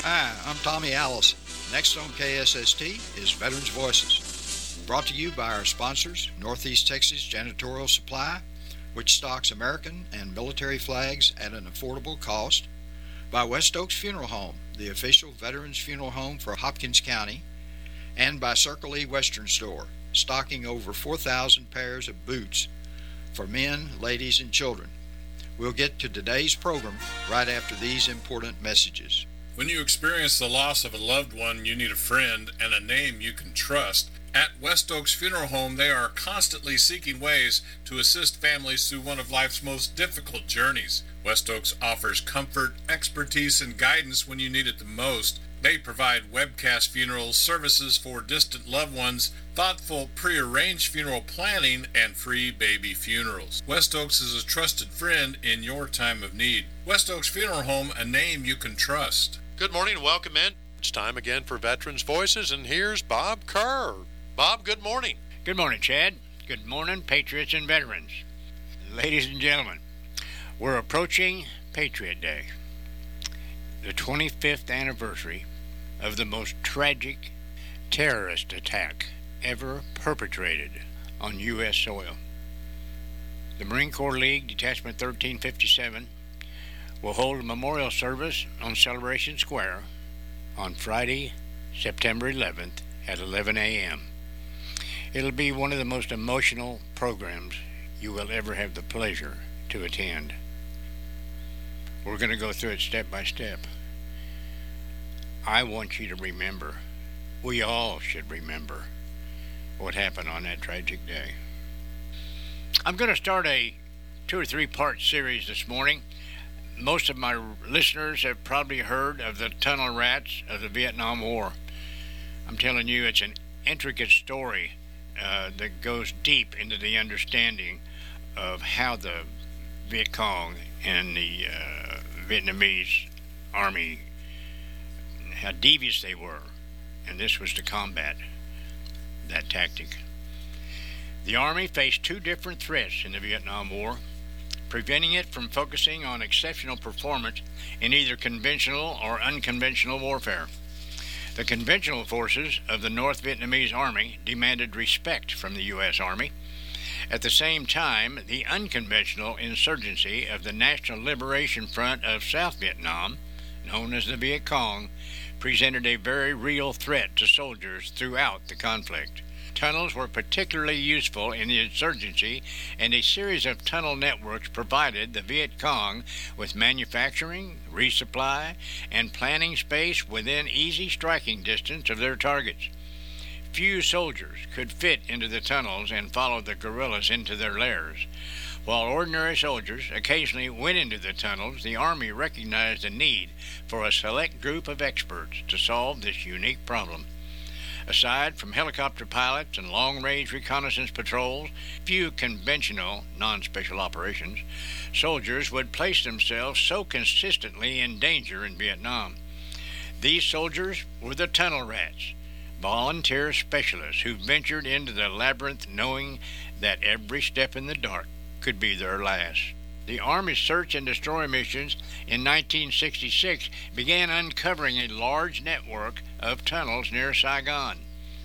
Hi, I'm Tommy Allison. Next on KSST is Veterans Voices. Brought to you by our sponsors, Northeast Texas Janitorial Supply, which stocks American and military flags at an affordable cost, by West Oaks Funeral Home, the official Veterans Funeral Home for Hopkins County, and by Circle E Western Store, stocking over 4,000 pairs of boots for men, ladies, and children. We'll get to today's program right after these important messages. When you experience the loss of a loved one, you need a friend and a name you can trust. At West Oaks Funeral Home, they are constantly seeking ways to assist families through one of life's most difficult journeys. West Oaks offers comfort, expertise, and guidance when you need it the most. They provide webcast funeral services for distant loved ones, thoughtful pre-arranged funeral planning, and free baby funerals. West Oaks is a trusted friend in your time of need. West Oaks Funeral Home, a name you can trust. Good morning and welcome in. It's time again for Veterans Voices, and here's Bob Kerr. Bob, good morning. Good morning, Chad. Good morning, patriots and veterans. Ladies and gentlemen, we're approaching Patriot Day, the 25th anniversary of the most tragic terrorist attack ever perpetrated on U.S. soil. The Marine Corps League Detachment 1357 will hold a memorial service on Celebration Square on Friday, September 11th at 11 a.m. It'll be one of the most emotional programs you will ever have the pleasure to attend. We're going to go through it step by step. I want you to remember, we all should remember what happened on that tragic day. I'm going to start a 2 or 3 part series this morning. Most of my listeners have probably heard of the tunnel rats of the Vietnam War. I'm telling you, it's an intricate story that goes deep into the understanding of how the Viet Cong and the Vietnamese army, how devious they were, and this was to combat that tactic. The Army faced 2 different threats in the Vietnam War, preventing it from focusing on exceptional performance in either conventional or unconventional warfare. The conventional forces of the North Vietnamese Army demanded respect from the U.S. Army. At the same time, the unconventional insurgency of the National Liberation Front of South Vietnam, known as the Viet Cong, presented a very real threat to soldiers throughout the conflict. Tunnels were particularly useful in the insurgency, and a series of tunnel networks provided the Viet Cong with manufacturing, resupply, and planning space within easy striking distance of their targets. Few soldiers could fit into the tunnels and follow the guerrillas into their lairs. While ordinary soldiers occasionally went into the tunnels, the Army recognized the need for a select group of experts to solve this unique problem. Aside from helicopter pilots and long-range reconnaissance patrols, few conventional, non-special operations, soldiers would place themselves so consistently in danger in Vietnam. These soldiers were the tunnel rats, volunteer specialists who ventured into the labyrinth knowing that every step in the dark could be their last. The Army's search and destroy missions in 1966 began uncovering a large network of tunnels near Saigon.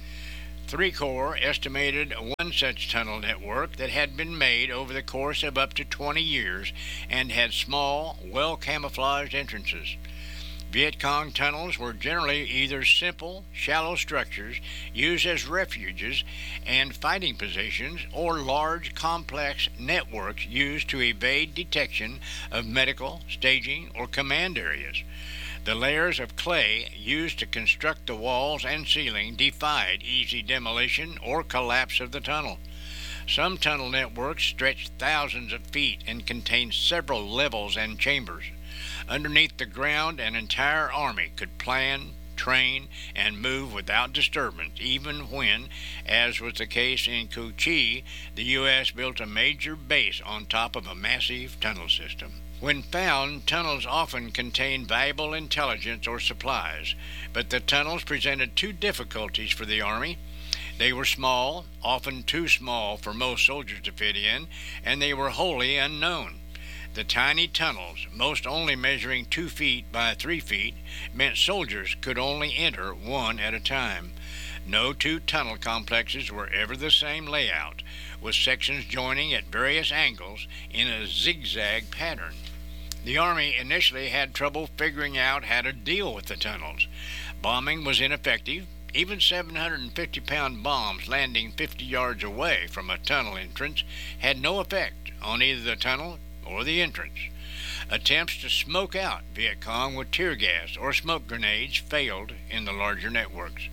3 Corps estimated one such tunnel network that had been made over the course of up to 20 years and had small, well-camouflaged entrances. Viet Cong tunnels were generally either simple, shallow structures used as refuges and fighting positions, or large, complex networks used to evade detection of medical, staging, or command areas. The layers of clay used to construct the walls and ceiling defied easy demolition or collapse of the tunnel. Some tunnel networks stretched thousands of feet and contained several levels and chambers. Underneath the ground, an entire army could plan, train, and move without disturbance, even when, as was the case in Cu Chi, the U.S. built a major base on top of a massive tunnel system. When found, tunnels often contained valuable intelligence or supplies, but the tunnels presented 2 difficulties for the Army. They were small, often too small for most soldiers to fit in, and they were wholly unknown. The tiny tunnels, most only measuring 2 feet by 3 feet, meant soldiers could only enter one at a time. No two tunnel complexes were ever the same layout, with sections joining at various angles in a zigzag pattern. The Army initially had trouble figuring out how to deal with the tunnels. Bombing was ineffective. Even 750-pound bombs landing 50 yards away from a tunnel entrance had no effect on either the tunnel or the entrance. Attempts to smoke out Viet Cong with tear gas or smoke grenades failed in the larger networks.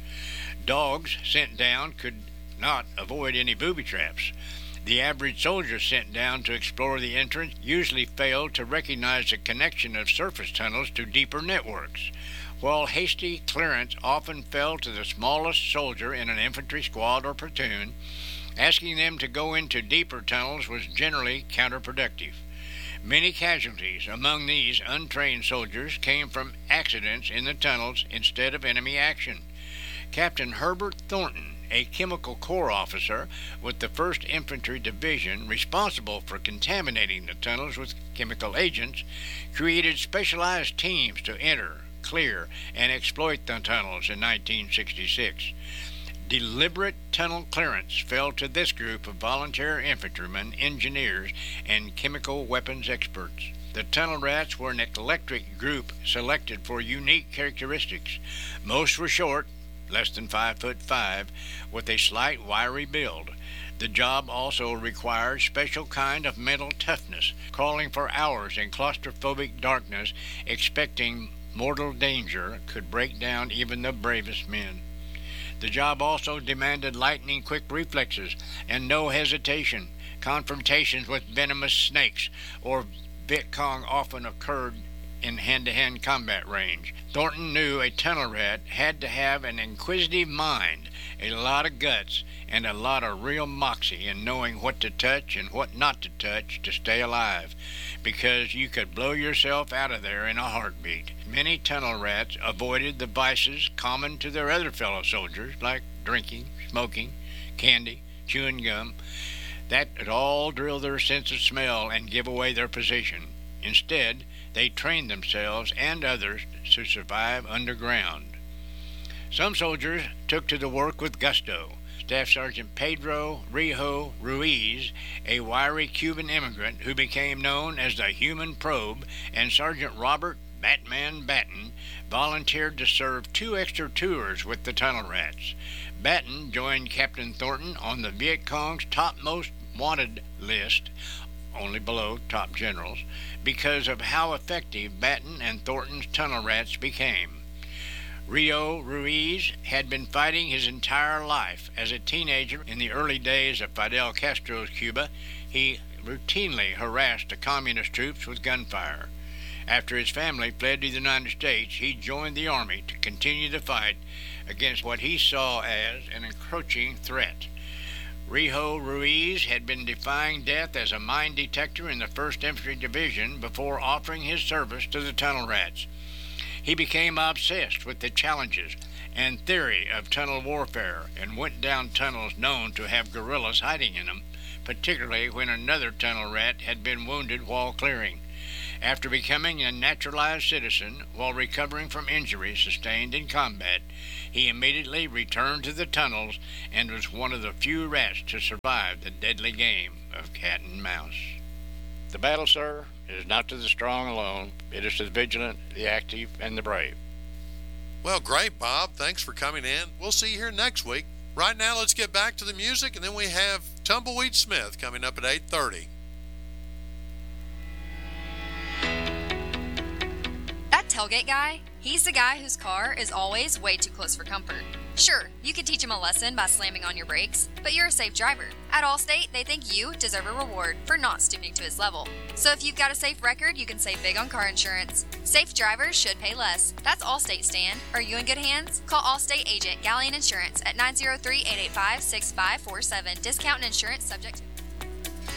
Dogs sent down could not avoid any booby traps. The average soldier sent down to explore the entrance usually failed to recognize the connection of surface tunnels to deeper networks, while hasty clearance often fell to the smallest soldier in an infantry squad or platoon. Asking them to go into deeper tunnels was generally counterproductive. Many casualties among these untrained soldiers came from accidents in the tunnels instead of enemy action. Captain Herbert Thornton, a Chemical Corps officer with the 1st Infantry Division responsible for contaminating the tunnels with chemical agents, created specialized teams to enter, clear, and exploit the tunnels in 1966. Deliberate tunnel clearance fell to this group of volunteer infantrymen, engineers, and chemical weapons experts. The tunnel rats were an eclectic group selected for unique characteristics. Most were short, less than 5'5", with a slight wiry build. The job also required special kind of mental toughness, crawling for hours in claustrophobic darkness, expecting mortal danger could break down even the bravest men. The job also demanded lightning-quick reflexes and no hesitation. Confrontations with venomous snakes or Viet Cong often occurred in hand-to-hand combat range. Thornton knew a tunnel rat had to have an inquisitive mind, a lot of guts, and a lot of real moxie in knowing what to touch and what not to touch to stay alive, because you could blow yourself out of there in a heartbeat. Many tunnel rats avoided the vices common to their other fellow soldiers, like drinking, smoking, candy, chewing gum. That would all drill their sense of smell and give away their position. Instead, they trained themselves and others to survive underground. Some soldiers took to the work with gusto. Staff Sergeant Pedro Rijo Ruiz, a wiry Cuban immigrant who became known as the Human Probe, and Sergeant Robert Batman Batten volunteered to serve 2 extra tours with the tunnel rats. Batten joined Captain Thornton on the Viet Cong's topmost wanted list, only below top generals, because of how effective Batten and Thornton's tunnel rats became. Rio Ruiz had been fighting his entire life. As a teenager in the early days of Fidel Castro's Cuba, he routinely harassed the communist troops with gunfire. After his family fled to the United States, he joined the Army to continue the fight against what he saw as an encroaching threat. Rijo Ruiz had been defying death as a mine detector in the 1st Infantry Division before offering his service to the tunnel rats. He became obsessed with the challenges and theory of tunnel warfare and went down tunnels known to have guerrillas hiding in them, particularly when another tunnel rat had been wounded while clearing. After becoming a naturalized citizen while recovering from injuries sustained in combat, he immediately returned to the tunnels and was one of the few rats to survive the deadly game of cat and mouse. The battle, sir, is not to the strong alone. It is to the vigilant, the active, and the brave. Well, great, Bob. Thanks for coming in. We'll see you here next week. Right now, let's get back to the music, and then we have Tumbleweed Smith coming up at 8:30. That tailgate guy, he's the guy whose car is always way too close for comfort. Sure, you could teach him a lesson by slamming on your brakes, but you're a safe driver. At Allstate, they think you deserve a reward for not stooping to his level. So if you've got a safe record, you can save big on car insurance. Safe drivers should pay less. That's Allstate, Stan. Are you in good hands? Call Allstate agent Galleon Insurance at 903-885-6547. Discount and insurance subject to